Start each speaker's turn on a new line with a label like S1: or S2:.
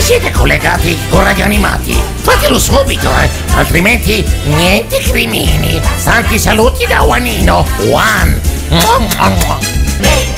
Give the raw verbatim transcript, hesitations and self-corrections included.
S1: Siete collegati con Radio Animati? Fatelo subito, eh! Altrimenti niente crimini. Tanti saluti da Juanino. Juan.